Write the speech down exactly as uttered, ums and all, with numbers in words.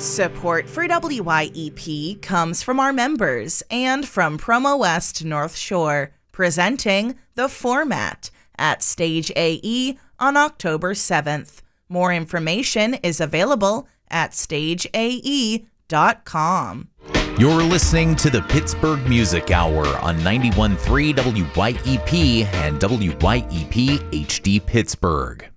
Support for W Y E P comes from our members and from Promo West North Shore, presenting The Format at Stage A E on October seventh. More information is available at stage a e dot com. You're listening to the Pittsburgh Music Hour on ninety-one point three W Y E P and W Y E P H D Pittsburgh.